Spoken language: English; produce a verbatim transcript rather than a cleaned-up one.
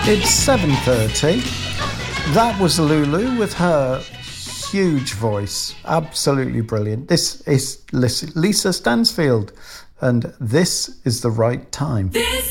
It's seven thirty. That was Lulu with her huge voice. Absolutely brilliant. This is Lisa Stansfield, and this is the right time. This